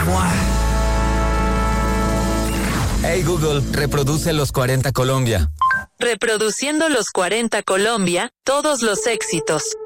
Hey Google, reproduce Los 40 Colombia. Reproduciendo Los 40 Colombia, todos los éxitos.